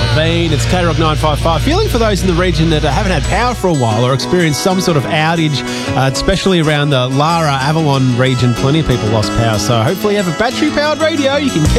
Bean. It's K-Rock 955. Feeling for those in the region that haven't had power for a while or experienced some sort of outage, especially around the Lara, Avalon region. Plenty of people lost power. So hopefully you have a battery-powered radio. You can keep